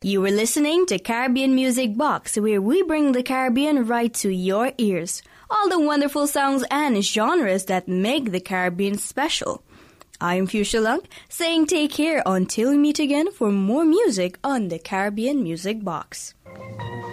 You were listening to Caribbean Music Box, where we bring the Caribbean right to your ears. All the wonderful songs and genres that make the Caribbean special. I am Fuchsia Lunk, saying take care until we meet again for more music on the Caribbean Music Box.